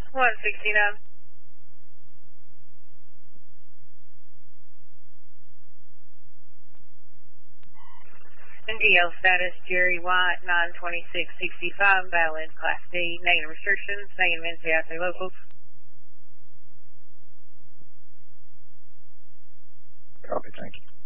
169. NDL status Jerry White 92665, valid Class D, negative restrictions, negative NCIC locals. Copy, thank you.